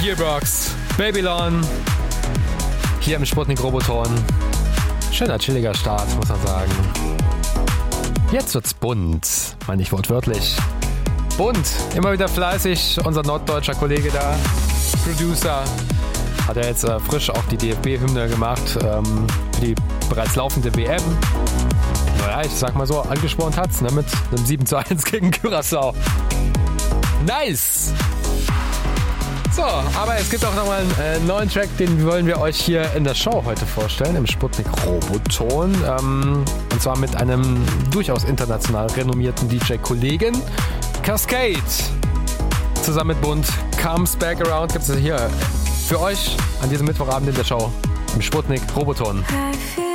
Gearbox, Babylon, hier im Sputnik Roboton. Schöner, chilliger Start, muss man sagen. Jetzt wird's bunt, meine ich wortwörtlich. Bunt, immer wieder fleißig, unser norddeutscher Kollege da, Producer, hat er jetzt frisch auch die DFB-Hymne gemacht, für die bereits laufende WM. Naja, ich sag mal so, angespornt hat's, ne, mit einem 7:1 gegen Curaçao. Nice! So, aber es gibt auch nochmal einen neuen Track, den wollen wir euch hier in der Show heute vorstellen, im Sputnik Roboton. Und zwar mit einem durchaus international renommierten DJ-Kollegen, Kaskade. Zusammen mit Bund, Comes Back Around, gibt es hier für euch an diesem Mittwochabend in der Show, im Sputnik Roboton.